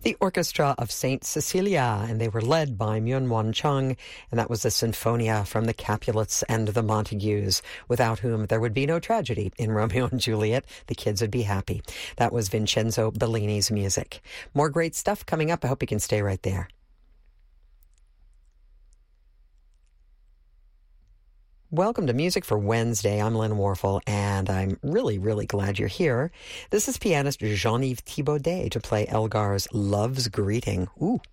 The Orchestra of St. Cecilia, and they were led by Myung-Whun Chung, and that was a sinfonia from the Capulets and the Montagues, without whom there would be no tragedy in Romeo and Juliet. The kids would be happy. That was Vincenzo Bellini's music. More great stuff coming up. I hope you can stay right there. Welcome to Music for Wednesday. I'm Lynn Warfel, and I'm really, really glad you're here. This is pianist Jean-Yves Thibaudet to play Elgar's Love's Greeting. Ooh.